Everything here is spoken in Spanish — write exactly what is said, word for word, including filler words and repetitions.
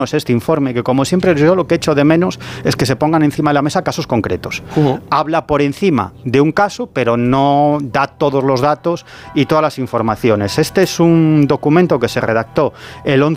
este informe, que como siempre yo lo que echo de menos es que se pongan encima de la mesa casos concretos. Uh-huh. Habla por encima de un caso, pero no da todos los datos y todas las informaciones. Este es un documento que se redactó el once